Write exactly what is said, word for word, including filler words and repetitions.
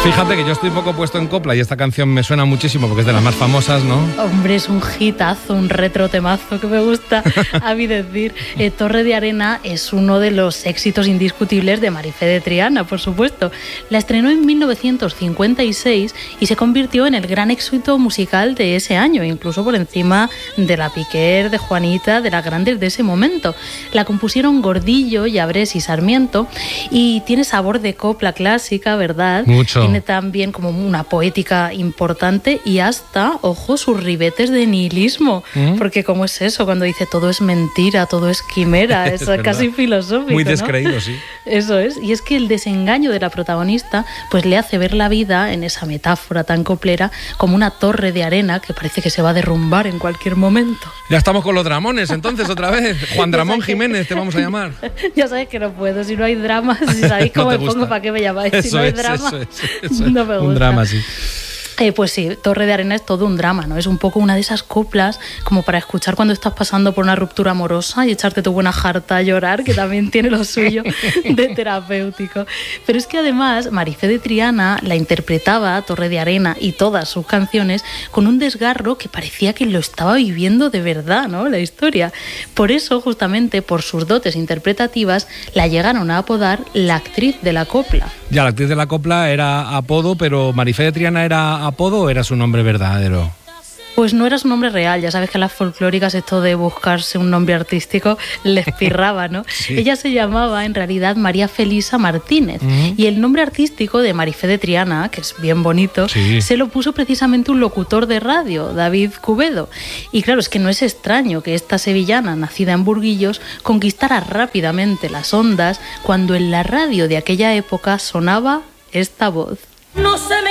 Fíjate que yo estoy poco puesto en copla y esta canción me suena muchísimo porque es de las más famosas, ¿no? Hombre, es un hitazo, un retro temazo que me gusta a mí decir. Eh, Torre de Arena es uno de los éxitos indiscutibles de Marifé de Triana, por supuesto. La estrenó en mil novecientos cincuenta y seis y se convirtió en el gran éxito musical de ese año, incluso por encima de La Piquer, de Juanita, de las grandes de ese momento. La compusieron Gordillo, Llabrés y Sarmiento y tiene sabor de copla clásica, ¿verdad? Mucho. Tiene también como una poética importante y hasta, ojo, sus ribetes de nihilismo. ¿Mm? Porque ¿cómo es eso? Cuando dice todo es mentira, todo es quimera, es, es casi filosófico, muy descreído, ¿no? Sí. Eso es. Y es que el desengaño de la protagonista pues le hace ver la vida, en esa metáfora tan coplera, como una torre de arena que parece que se va a derrumbar en cualquier momento. Ya estamos con los dramones, entonces, otra vez. Juan Dramón Jiménez, te vamos a llamar. Ya sabes que no puedo, si no hay drama, si sabéis cómo no me pongo, ¿para qué me llamáis? Eso Si no hay es, drama, eso es, eso es. no me gusta. Un drama, sí. Eh, pues sí, Torre de Arena es todo un drama, ¿no? Es un poco una de esas coplas como para escuchar cuando estás pasando por una ruptura amorosa y echarte tu buena jarta a llorar, que también tiene lo suyo de terapéutico. Pero es que además Marifé de Triana la interpretaba, Torre de Arena y todas sus canciones, con un desgarro que parecía que lo estaba viviendo de verdad, ¿no? La historia. Por eso, justamente por sus dotes interpretativas, la llegaron a apodar la actriz de la copla. Ya, la actriz de la copla era apodo, pero Marifé de Triana era apodo o era su nombre verdadero. Pues no era su nombre real, ya sabes que a las folclóricas esto de buscarse un nombre artístico les pirraba, ¿no? Sí. Ella se llamaba en realidad María Felisa Martínez uh-huh. y el nombre artístico de Marifé de Triana, que es bien bonito, sí. se lo puso precisamente un locutor de radio, David Cubedo. Y claro, es que no es extraño que esta sevillana, nacida en Burguillos, conquistara rápidamente las ondas cuando en la radio de aquella época sonaba esta voz. No se me